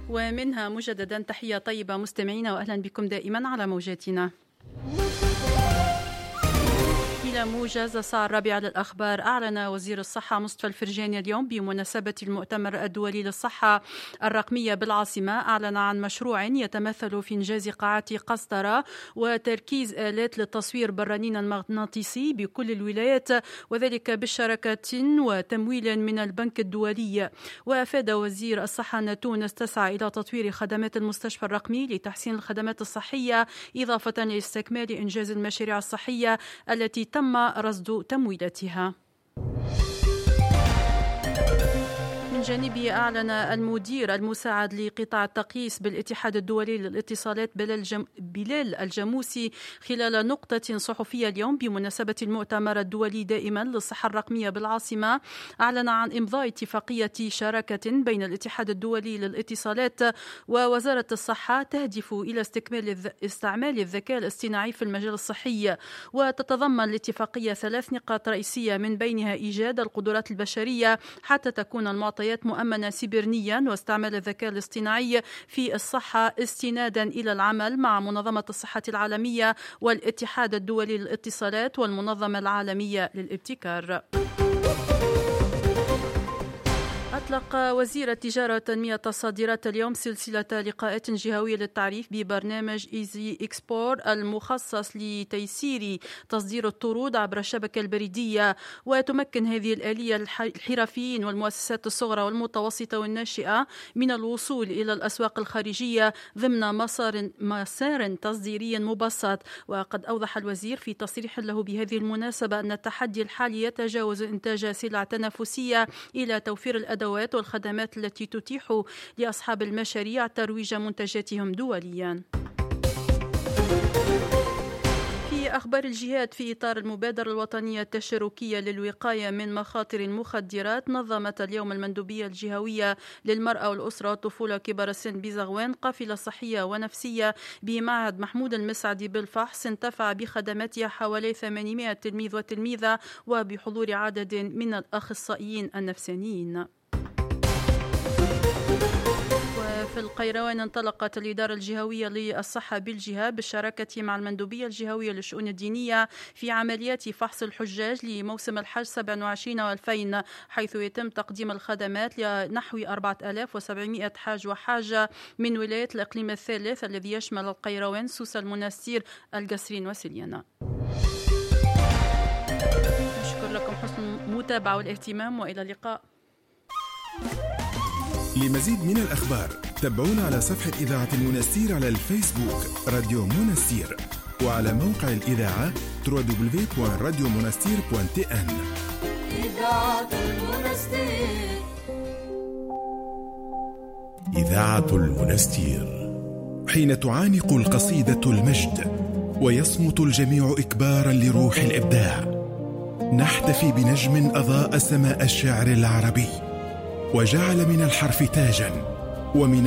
ومنها مجددا تحية طيبة مستمعينا، وأهلا بكم دائما على موجاتنا. إلى موجز الساعة 4 للأخبار. أعلن وزير الصحة مصطفى الفرجاني اليوم بمناسبة المؤتمر الدولي للصحة الرقمية بالعاصمة، أعلن عن مشروع يتمثل في إنجاز قاعات قسطرة وتركيز آلات للتصوير بالرنين المغناطيسي بكل الولايات، وذلك بالشراكة وتمويل من البنك الدولي. وأفاد وزير الصحة أن تونس تسعى إلى تطوير خدمات المستشفى الرقمي لتحسين الخدمات الصحية، إضافة لاستكمال إنجاز المشاريع الصحية التي تم رصد تمويلاتها. من جانبه أعلن المدير المساعد لقطاع التقييس بالاتحاد الدولي للاتصالات بلال الجاموسي خلال نقطة صحفية اليوم بمناسبة المؤتمر الدولي دائما للصحة الرقمية بالعاصمة، أعلن عن إمضاء اتفاقية شراكة بين الاتحاد الدولي للاتصالات ووزارة الصحة تهدف إلى استعمال الذكاء الاصطناعي في المجال الصحي. وتتضمن الاتفاقية 3 نقاط رئيسية، من بينها إيجاد القدرات البشرية حتى تكون المعطيات مؤمنة سيبرانيا، واستعمال الذكاء الاصطناعي في الصحة استنادا إلى العمل مع منظمة الصحة العالمية والاتحاد الدولي للاتصالات والمنظمة العالمية للابتكار. أطلق وزير التجارة والتنمية الصادرات اليوم سلسلة لقاءات جهوية للتعريف ببرنامج إيزي إكسبور المخصص لتيسير تصدير الطرود عبر الشبكة البريدية. وتمكن هذه الآلية الحرفيين والمؤسسات الصغرى والمتوسطة والناشئة من الوصول إلى الأسواق الخارجية ضمن مسار تصديري مبسط. وقد أوضح الوزير في تصريح له بهذه المناسبة أن التحدي الحالي يتجاوز إنتاج سلع تنافسية إلى توفير الأدوات والخدمات التي تتيح لأصحاب المشاريع ترويج منتجاتهم دوليا. في أخبار الجهاد، في إطار المبادرة الوطنية التشاركية للوقاية من مخاطر المخدرات، نظمت اليوم المندوبية الجهوية للمرأة والأسرة والطفولة كبار السن بزغوان قافلة صحية ونفسية بمعهد محمود المسعدي بالفحص، انتفع بخدماتها حوالي 800 تلميذ وتلميذة وبحضور عدد من الأخصائيين النفسانيين. في القيروان انطلقت الإدارة الجهوية للصحة بالجهة بالشراكة مع المندوبية الجهوية للشؤون الدينية في عمليات فحص الحجاج لموسم الحج 27 و2000، حيث يتم تقديم الخدمات لنحو 4700 حاج وحاجة من ولاية الإقليم الثالث الذي يشمل القيروان، سوسة، المنستير، القصرين وسليانة. أشكر لكم حسن المتابعة والاهتمام، وإلى اللقاء. لمزيد من الأخبار تابعونا على صفحة إذاعة المنستير على الفيسبوك راديو منستير، وعلى موقع الإذاعة www.radiomonastir.tn. إذاعة المنستير. إذاعة المنستير. حين تعانق القصيدة المجد ويصمت الجميع إكبارا لروح الإبداع، نحتفي بنجم أضاء سماء الشعر العربي وجعل من الحرف تاجا ومن